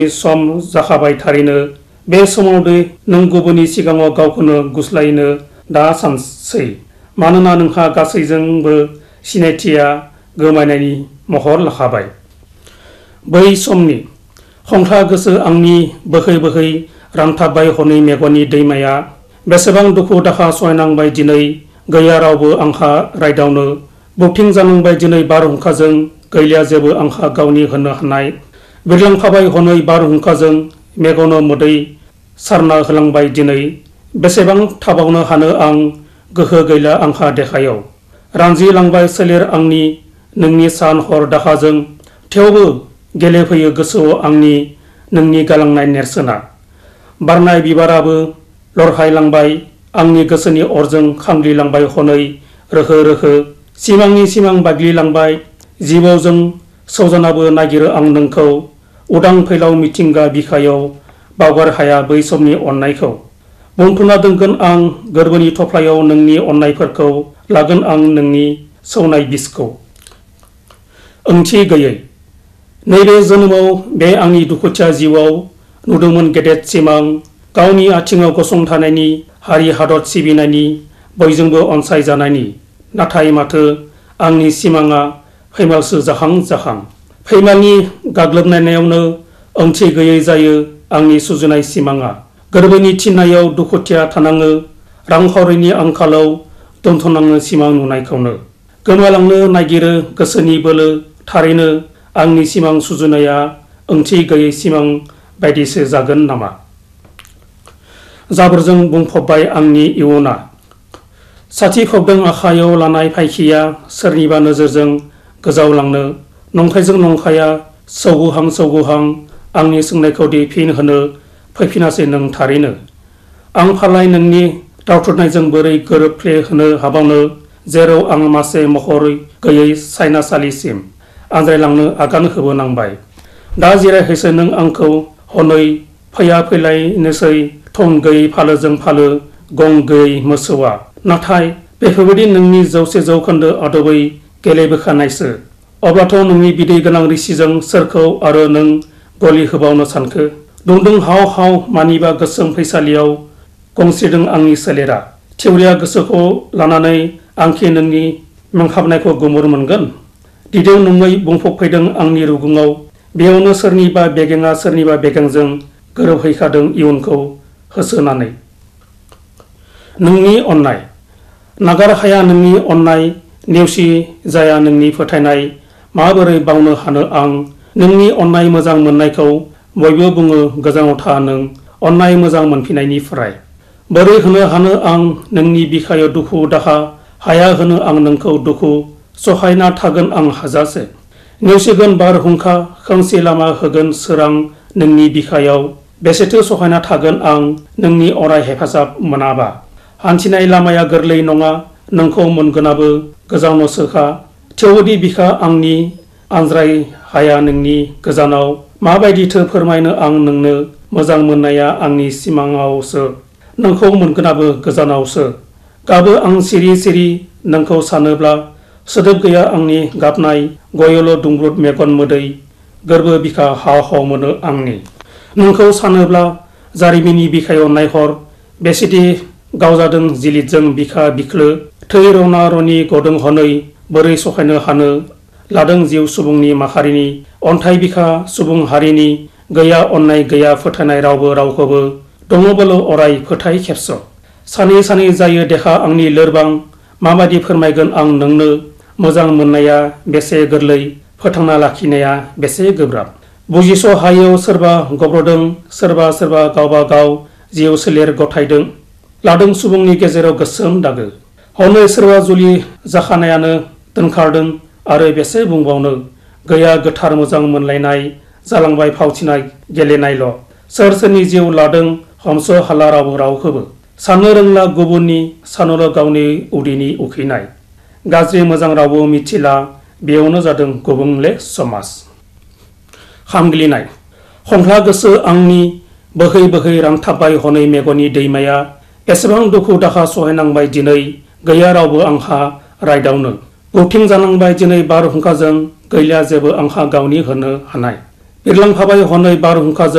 सम जाखाबाय थारैनो बे समाव नों गुबुननि सिगाङाव गावखौनो गुस्लायनो दा सानसै मानोना नोंहा गासैजोंबो सिनायथिया गोमानायनि महर लाखाबाय। बै समनि खंख्ला गोसो आंनि बोहै बोहै रानथाबबाय हनै मेगननि दैमाया बेसेबां दुखु दाहा सहायनांबाय दिनै गैया रावबो आंहा रायदावनो बुथिं जानांबाय दिनै बारहुंखाजों गैलिया जेबो आंहा गावनि होनो हानाय बिरलांफाबाय हनै बारहुंखाजों मेगनाव मोदै सारना होलांबाय दिनै बेसेबां थाबावनो हानो आं गोहो गैला आंहा देहायाव रानजिलांबाय सोलेर आंनि नोंनि सान हर दाहाजों थेवबो गेलेफैयो गोसोआव आंनि नोंनि गालांनाय नेरसोना बारनाय बिबाराबो लरहायलांबाय आंनि गोसोनि अरजों खामग्लिलांबाय हनै रोहो रोहो सिमांनि सिमां बाग्लिलांबाय जिबौजों सौजानाबो नागिरो आं नोंखौ उदां फैलाव मिथिंगा बिखायाव बावगार हाया बै समनि अननायखौ बुंथुमना दोनगोन आं गोरबोनि थफ्लायाव नोंनि अननायफोरखौ लागोन आं नोंनि सौनाय बिसखौ ओंथि गैयै नैबे जोनोमाव बे आंनि दुखुथिया जिउआव नुदोंमोन गेदेर सिमां गावनि आथिङाव गसंथानायनि हारि हादर सिबिनायनि बयजोंबो अनसायजानायनि नाथाय माथो आंनि सिमाङा फैमालसो जाहां जाहां फैमालनि गाग्लोबनायावनो ओंथि गैयै जायो आंनि सुजुनाय सिमाङा गोरबोनि थिननायाव दुखुथिया थानाङो रांखावरिनि आंखालाव दोनथ'नाङो सिमां नुनायखौनो गोमालांनो नागिरो गोसोनि बोलो थारैनो आंनि सिमां सुजुनाया ओंथि गैयै सिमां बायदिसो जागोन नामा जाबोरजों बुंफबबाय आंनि इयुना साथि फबदों आखायाव लानाय फायखिया सोरनिबा नोजोरजों गोजावलांनो नंखायजों नंखाया सौगुहां आंनि सोंनायखौ दि फिन होनो फैफिनासै नों थारैनो आं फालाय नोंनि दावथ्रोदनायजों बोरै गोरोबफ्ले होनो हाबावनो जेराव आं मासे महरै गैयै सायनासालिसिम आनज्रायलांनो आगान होबोनांबाय दा जिरायहैसो नों आंखौ हनै फैया फैलायनोसै थं गैयै फालोजों फालो गं गैयै मोसौआ नाथाय बेफोरबायदि नोंनि जौसे जौखोन्दो आदबै गेलेबोखानायसो अब्लाथ' नोंनि बिदै गोनां रिसिजों सोरखौ आरो नों गलि होबावनो सानखो दुंदों हाव हाव मानिबा गोसोम फैसालियाव गंस्रिदों आंनि सोलेरा थिवरिया गोसोखौ लानानै आंखि नोंनि मेंहाबनायखौ गुमुर मोनगोन दिदोम नङै बुंफबफैदों आंनि रुगुङाव बेयावनो सोरनिबा बेगेङा सोरनिबा बेगेंजों गोरोबहैखादों इयुनखौ होसोनानै नोंनि अननाय नागार हाया नोंनि अननाय नेवसि जाया नोंनि फोथायनाय माबोरै बावनो हानो आं नोंनि अननाय मोजां मोननायखौ बयबो बुङो गोजानाव था नों अननाय मोजां मोनफिननायनिफ्राय बोरै होनो हानो आं नोंनि बिखायाव दुखु दाहा हाया होनो आं नोंखौ दुखु सहायना थागोन आं हाजासे नेवसिगोन बारहुंखा खोमसि लामा होगोन सोरां नोंनि बिखायाव बेसेथो सहायना थागोन आं नोंनि अराय हेफाजाब मोनाबा हान्थिनाय लामाया गोरलै नङा नोंखौ मोनगोनाबो गोजानावसोखा थेवबोदि बिखा आंनि आनज्राय हाया नोंनि गोजानाव माबायदिथो फोरमायनो आं नोंनो मोजां मोननाया आंनि सिमाङावसो नोंखौ मोनगोनाबो गोजानावसो गाबो आं सिरि सिरि नोंखौ सानोब्ला सोदोब गैया आंनि गाबनाय गयल' दुंब्रुद मेगन मोदै गोरबो बिखा हाव हाव मोनो आंनि नोंखौ सानोब्ला जारिमिननि बिखायाव नायहर बेसेदि गावजादों जिलिदजों बिखा बिख्लो थै रना रनि गदों हनै बोरै सहायनो हानो लादों जिउ सुबुंनि माहारिनि अन्थाइ बिखा सुबुं हारिनि गैया अननाय गैया फोथायनाय रावबो रावखौबो दङबोल' अराय फोथाय खेबस' सानै सानै जायो देहा आंनि लोरबां माबादि फोरमायगोन आं नोंनो मोजां मोननाया बेसे गोरलै फोथांना लाखिनाया बेसे गोब्राब बुजिस' हायैयाव सोरबा गब्र'दों सोरबा गावबा गाव जिउ सोलेर गथायदों लादों सुबुंनि गेजेराव गोसोम दागो हनै सोरबा जुलि जाखानायानो दोनखारदों आरो बेसे बुंबावनो गैया गोथार मोजां मोनलायनाय जालांबाय फावथिनाय गेलेनायल' सोर सोरनि जिउ लादों हमस' हाला रावबो रावखौबो साननो रोंला गुबुननि सानोल' गावनि उदैनि उखैनाय गाज्रि मोजां रावबो मिथिला बेयावनो जादों गुबुंले समाज खामग्लिनाय खंख्ला गोसो आंनि बोहै बोहै रानथाबबाय हनै मेगननि दैमाया एसेबां दुखु दाहा सहायनांबाय दिनै गैया रावबो आंहा रायदावनो बुथिं जानांबाय दिनै बारहुंखाजों गैलिया जेबो आंहा गावनि होनो हानाय बिरलांफाबाय हनै बारहुंखाजों